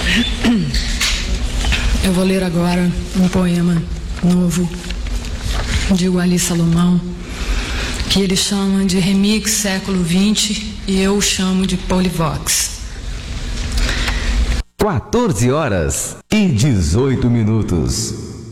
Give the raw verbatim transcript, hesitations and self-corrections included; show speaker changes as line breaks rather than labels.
Eu vou ler agora um poema novo de Guali Salomão, que ele chama de Remix Século vinte e eu chamo de Polivox.
quatorze horas e dezoito minutos.